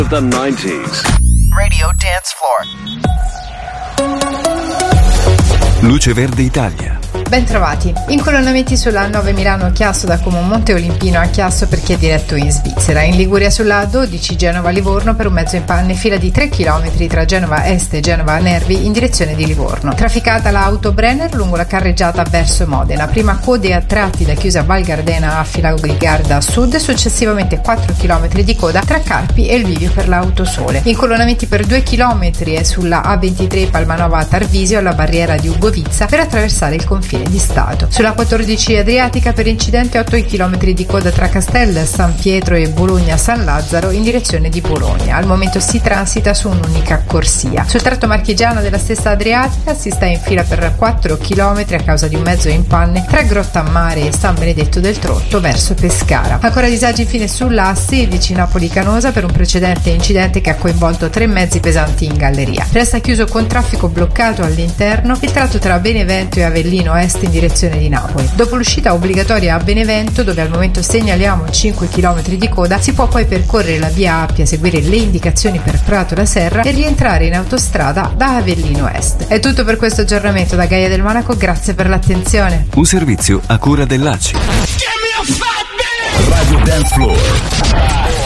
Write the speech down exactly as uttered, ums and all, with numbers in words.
The nineties. Radio Dance Floor. Luce Verde Italia. Bentrovati. Incolonnamenti sulla nove Milano Chiasso da Monte Olimpino a Chiasso per chi è diretto in Svizzera. In Liguria sulla dodici Genova-Livorno per un mezzo in panne, fila di tre chilometri tra Genova Est e Genova Nervi in direzione di Livorno. Trafficata l'auto Brenner lungo la carreggiata verso Modena. Prima code a tratti da chiusa Val Gardena a Filagrigarda a sud, successivamente quattro chilometri di coda tra Carpi e il bivio per l'Autosole. Incolonnamenti per due chilometri e sulla A ventitré Palmanova a Tarvisio alla barriera di Ugovizza per attraversare il confine di Stato. Sulla quattordici Adriatica per incidente otto chilometri di coda tra Castel San Pietro e Bologna San Lazzaro in direzione di Bologna. Al momento si transita su un'unica corsia. Sul tratto marchigiano della stessa Adriatica si sta in fila per quattro chilometri a causa di un mezzo in panne tra Grottammare e San Benedetto del Tronto verso Pescara. Ancora disagi infine sulla A sedici Napoli-Canosa per un precedente incidente che ha coinvolto tre mezzi pesanti in galleria. Resta chiuso con traffico bloccato all'interno il tratto tra Benevento e Avellino Est in direzione di Napoli. Dopo l'uscita obbligatoria a Benevento, dove al momento segnaliamo cinque chilometri di coda, si può poi percorrere la via Appia, seguire le indicazioni per Prato la Serra e rientrare in autostrada da Avellino Est. È tutto per questo aggiornamento da Gaia del Monaco, grazie per l'attenzione. Un servizio a cura dell'A C I. Radio Dance Floor.